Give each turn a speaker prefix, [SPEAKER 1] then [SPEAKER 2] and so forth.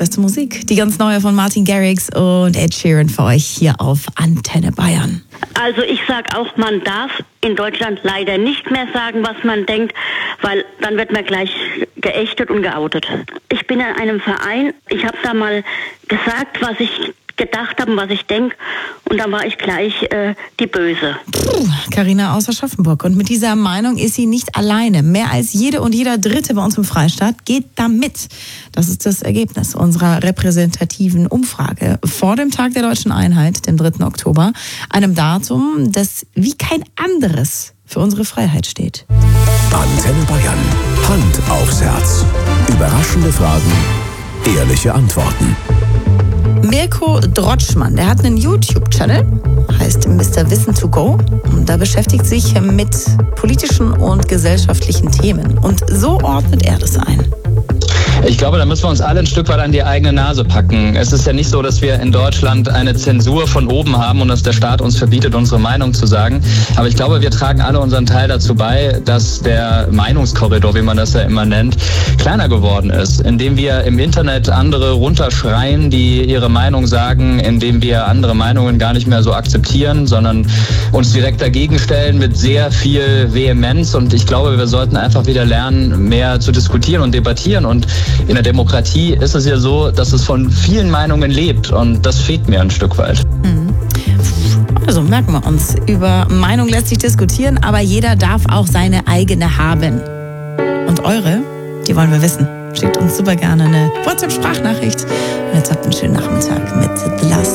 [SPEAKER 1] beste Musik. Die ganz neue von Martin Garrix und Ed Sheeran für euch hier auf Antenne Bayern.
[SPEAKER 2] Also ich sage auch, man darf in Deutschland leider nicht mehr sagen, was man denkt, weil dann wird man gleich geächtet und geoutet. Ich bin in einem Verein, ich habe da mal gesagt, was ich gedacht habe und was ich denke, und dann war ich gleich die Böse.
[SPEAKER 1] Carina aus Aschaffenburg. Und mit dieser Meinung ist sie nicht alleine. Mehr als jede und jeder Dritte bei uns im Freistaat geht da mit. Das ist das Ergebnis unserer repräsentativen Umfrage vor dem Tag der Deutschen Einheit, dem 3. Oktober, einem Datum, das wie kein anderes für unsere Freiheit steht.
[SPEAKER 3] Antenne Bayern. Hand aufs Herz. Überraschende Fragen, ehrliche Antworten.
[SPEAKER 1] Mirko Drotschmann, der hat einen YouTube-Channel, heißt Mr. Wissen to Go. Und da beschäftigt sich mit politischen und gesellschaftlichen Themen. Und so ordnet er das ein.
[SPEAKER 4] Ich glaube, da müssen wir uns alle ein Stück weit an die eigene Nase packen. Es ist ja nicht so, dass wir in Deutschland eine Zensur von oben haben und dass der Staat uns verbietet, unsere Meinung zu sagen. Aber ich glaube, wir tragen alle unseren Teil dazu bei, dass der Meinungskorridor, wie man das ja immer nennt, kleiner geworden ist. Indem wir im Internet andere runterschreien, die ihre Meinung sagen, indem wir andere Meinungen gar nicht mehr so akzeptieren, sondern uns direkt dagegen stellen mit sehr viel Vehemenz. Und ich glaube, wir sollten einfach wieder lernen, mehr zu diskutieren und debattieren. Und in der Demokratie ist es ja so, dass es von vielen Meinungen lebt, und das fehlt mir ein Stück weit.
[SPEAKER 1] Also merken wir uns, über Meinung lässt sich diskutieren, aber jeder darf auch seine eigene haben. Und eure, die wollen wir wissen. Schickt uns super gerne eine WhatsApp-Sprachnachricht. Und jetzt habt einen schönen Nachmittag mit The Last